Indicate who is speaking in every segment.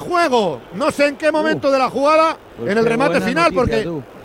Speaker 1: juego. No sé en qué momento de la jugada,
Speaker 2: pues
Speaker 1: en el remate final, porque...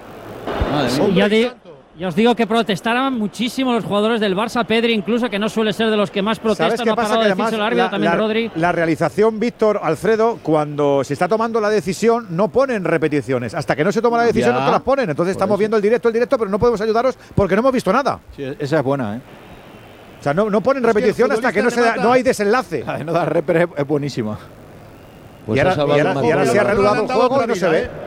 Speaker 3: Ya os digo que protestaran muchísimo los jugadores del Barça, Pedri incluso, que no suele ser de los que más protestan.
Speaker 4: ¿Sabes qué
Speaker 3: no
Speaker 4: pasa? Que además
Speaker 3: el árbitro, también Rodri.
Speaker 4: La realización, Víctor, Alfredo, cuando se está tomando la decisión, no ponen repeticiones. Hasta que no se toma la decisión, no te las ponen. Entonces estamos viendo el directo, pero no podemos ayudaros porque no hemos visto nada.
Speaker 2: Sí, esa es buena, ¿eh?
Speaker 4: O sea, no ponen repetición hasta que no hay desenlace.
Speaker 2: La de no dar repre es buenísima.
Speaker 4: Pues y ahora se ha reanudado el juego y no se ve.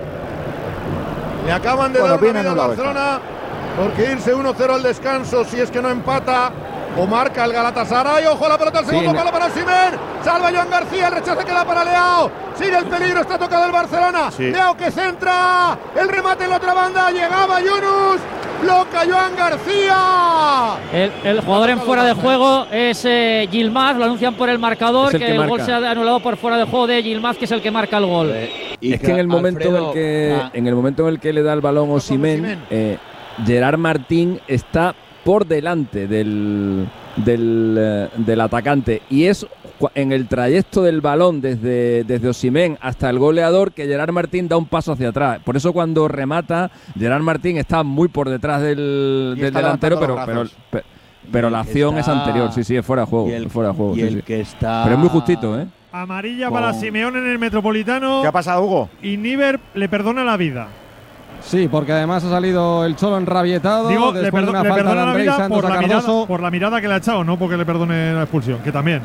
Speaker 1: Le acaban de dar una vida a Barcelona, porque irse 1-0 al descanso, si es que no empata o marca el Galatasaray. Ojo la pelota al segundo palo para Osimhen. Salva Joan García, el rechace queda para Leao. Sigue el peligro, está tocado el Barcelona. Leao que centra, el remate en la otra banda, llegaba Yunus. Bloca Joan García.
Speaker 3: El jugador en fuera de juego es Yilmaz, lo anuncian por el marcador, que el gol se ha anulado por fuera de juego de Yilmaz, que es el que marca el gol.
Speaker 5: Y es que en el momento en el momento en el que le da el balón Osimhen, Gerard Martín está por delante del atacante, y es en el trayecto del balón desde Osimhen hasta el goleador que Gerard Martín da un paso hacia atrás. Por eso cuando remata, Gerard Martín está muy por detrás del delantero, pero la acción es anterior. Sí, es fuera de juego.
Speaker 2: Que está...
Speaker 5: Pero es muy justito, ¿eh?
Speaker 6: Amarilla para Simeone en el Metropolitano.
Speaker 4: ¿Qué ha pasado, Hugo?
Speaker 6: Y Níver le perdona la vida.
Speaker 7: Sí, porque además ha salido el Cholo enrabietado.
Speaker 6: Digo, le
Speaker 7: perdona
Speaker 6: la vida por la mirada que le ha echado, no porque le perdone la expulsión, que también.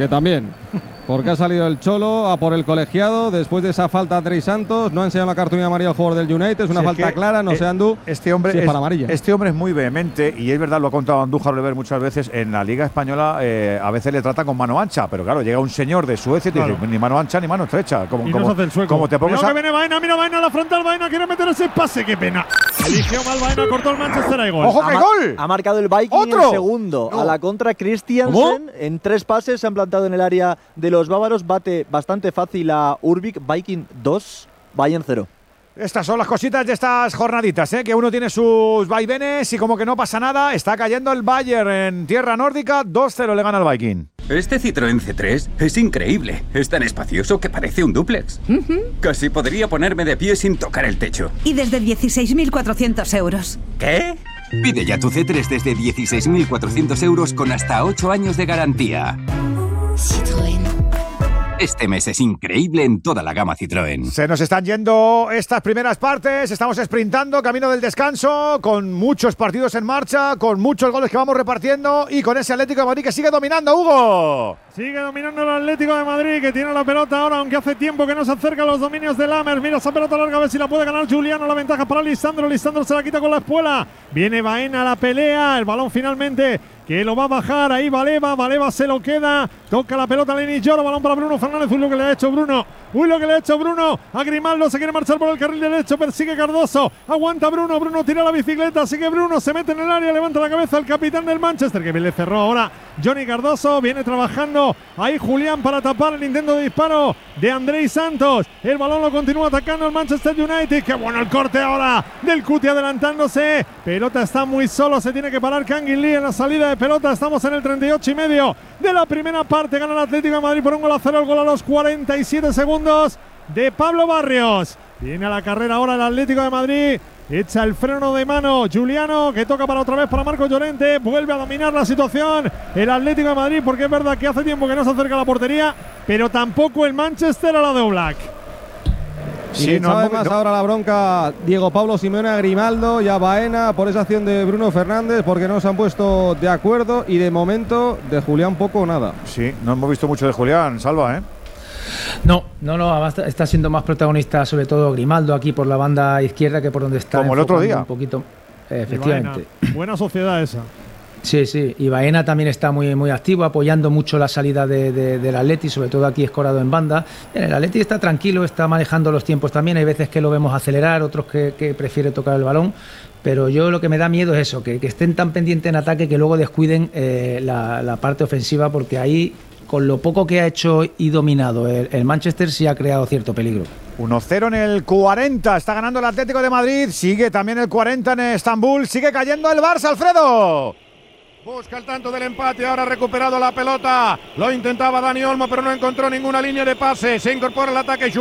Speaker 6: Porque ha salido el Cholo a por el colegiado después de esa falta a Andrei Santos. No ha enseñado la cartulina amarilla al jugador del United. Es una falta clara, no sé, Andú.
Speaker 4: Este hombre
Speaker 7: si es para amarilla.
Speaker 4: Este hombre es muy vehemente y es verdad, lo ha contado Andújar Oliver muchas veces. En la Liga Española a veces le trata con mano ancha, pero claro, llega un señor de Suecia y te dice ni mano ancha ni mano estrecha. Como te pongas
Speaker 6: que viene Baena, mira Baena a la frontal, Baena quiere meter ese pase, qué pena. Eligió mal Baena, cortó el Manchester, hay gol.
Speaker 4: ¡Ojo, qué gol!
Speaker 2: Ha marcado el Viking en segundo. A la contra Christiansen, en 3 pases se han plantado en el área de los bávaros, bate bastante fácil a Urbik. Viking 2, Bayern 0.
Speaker 4: Estas son las cositas de estas jornaditas, que uno tiene sus vaivenes y como que no pasa nada. Está cayendo el Bayern en tierra nórdica, 2-0 le gana al Viking.
Speaker 8: Este Citroën C3 es increíble. Es tan espacioso que parece un dúplex. Casi podría ponerme de pie sin tocar el techo.
Speaker 9: Y desde 16.400 euros.
Speaker 8: ¿Qué? Pide ya tu C3 desde 16.400 euros con hasta 8 años de garantía.
Speaker 9: Citroën.
Speaker 8: Este mes es increíble en toda la gama Citroën.
Speaker 4: Se nos están yendo estas primeras partes, estamos sprintando, camino del descanso, con muchos partidos en marcha, con muchos goles que vamos repartiendo y con ese Atlético de Madrid que sigue dominando, Hugo.
Speaker 6: Sigue dominando el Atlético de Madrid, que tiene la pelota ahora, aunque hace tiempo que no se acerca a los dominios de Lammers. Mira esa pelota larga, a ver si la puede ganar Juliano. La ventaja para Lisandro. Lisandro se la quita con la espuela. Viene Baena a la pelea. El balón finalmente que lo va a bajar. Ahí Valeva se lo queda. Toca la pelota Lenny Lloro. Balón para Bruno Fernández. Uy, lo que le ha hecho Bruno. A Grimaldo. Se quiere marchar por el carril derecho. Persigue Cardoso. Aguanta Bruno. Bruno tira la bicicleta. Sigue Bruno. Se mete en el área. Levanta la cabeza el capitán del Manchester, que bien le cerró ahora Johnny Cardoso. Viene trabajando ahí Julián para tapar el intento de disparo de Andrei Santos. El balón lo continúa atacando el Manchester United. Qué bueno el corte ahora del Cuti adelantándose. Pelota está muy solo. Se tiene que parar Kangin Lee en la salida de pelota. Estamos en el 38,5 de la primera parte. Gana el Atlético de Madrid por 1-0. El gol a los 47 segundos de Pablo Barrios. Viene a la carrera ahora el Atlético de Madrid. Echa el freno de mano Juliano, que toca para otra vez para Marco Llorente. Vuelve a dominar la situación el Atlético de Madrid, porque es verdad que hace tiempo que no se acerca a la portería, pero tampoco el Manchester a la de Oblak.
Speaker 7: Sí, no, además ahora la bronca Diego Pablo Simeone a Grimaldo y a Baena por esa acción de Bruno Fernández, porque no se han puesto de acuerdo, y de momento de Julián poco o nada.
Speaker 4: Sí, no hemos visto mucho de Julián, Salva,
Speaker 10: No, está siendo más protagonista sobre todo Grimaldo aquí por la banda izquierda que por donde está.
Speaker 4: Como el otro día.
Speaker 10: Un poquito, efectivamente.
Speaker 6: Buena sociedad esa.
Speaker 10: Sí, y Baena también está muy activo, apoyando mucho la salida del Atleti, sobre todo aquí escorado en banda. El Atleti está tranquilo, está manejando los tiempos también, hay veces que lo vemos acelerar, otros que prefiere tocar el balón, pero yo lo que me da miedo es eso, que estén tan pendientes en ataque que luego descuiden la parte ofensiva, porque ahí, con lo poco que ha hecho y dominado el Manchester, sí ha creado cierto peligro.
Speaker 4: 1-0 en el 40, está ganando el Atlético de Madrid, sigue también el 40 en Estambul, sigue cayendo el Barça, Alfredo.
Speaker 1: Busca el tanto del empate, ahora ha recuperado la pelota. Lo intentaba Dani Olmo, pero no encontró ninguna línea de pase. Se incorpora el ataque.